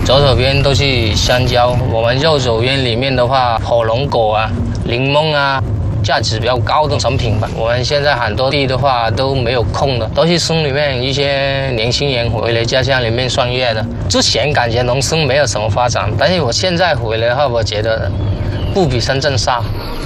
左手边都是香蕉，我们右手边里面的话，火龙果啊、柠檬啊，价值比较高的产品吧。我们现在很多地的话都没有空的，都是村里面一些年轻人回来家乡里面创业的。之前感觉农村没有什么发展，但是我现在回来的话，我觉得不比深圳差。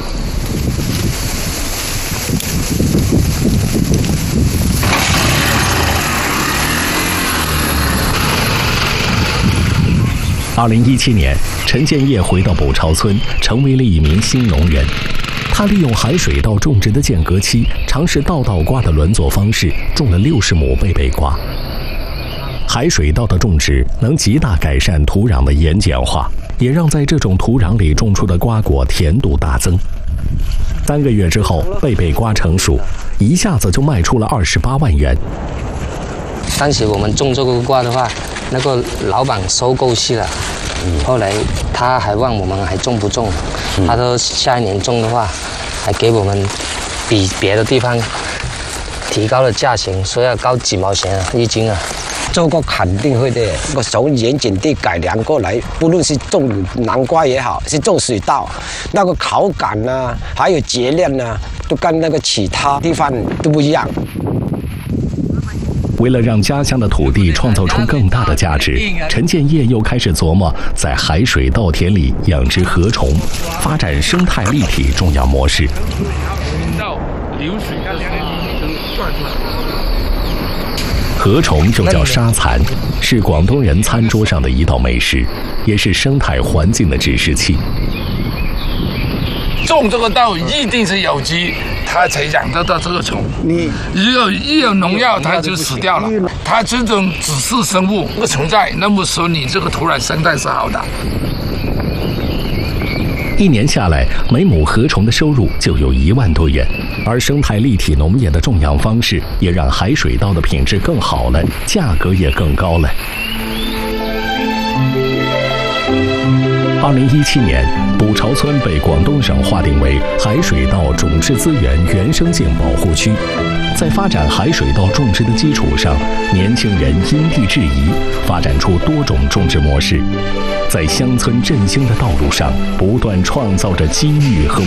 2017年，陈建业回到卜朝村，成为了一名新农人。他利用海水稻种植的间隔期，尝试稻瓜的轮作方式，种了60亩贝贝瓜。海水稻的种植能极大改善土壤的盐碱化，也让在这种土壤里种出的瓜果甜度大增。3个月之后，贝贝瓜成熟，一下子就卖出了28万元。 当时我们种这个瓜的话，那个老板收购去了，后来他还问我们还种不种，他说下一年种的话，还给我们比别的地方提高了价钱，说要高几毛钱1斤啊。 这个肯定会的，我从盐碱地改良过来，不论是种南瓜也好，是种水稻，那个口感啊，还有质量啊，都跟那个其他地方都不一样。 为了让家乡的土地创造出更大的价值，陈建业又开始琢磨在海水稻田里养殖河虫，发展生态立体种养模式。河虫又叫沙蚕，是广东人餐桌上的一道美食，也是生态环境的指示器。 种这个稻一定是有机，它才养得到这个虫。你一有农药，它就死掉了。它这种只是生物不存在，那么说你这个土壤生态是好的。 1年下来，每亩河虫的收入就有1万多元，而生态立体农业的种养方式也让海水稻的品质更好了，价格也更高了。2017年，卜朝村被广东省划定为海水稻种质资源原生性保护区。在发展海水稻种植的基础上，年轻人因地制宜，发展出多种种植模式，在乡村振兴的道路上不断创造着机遇和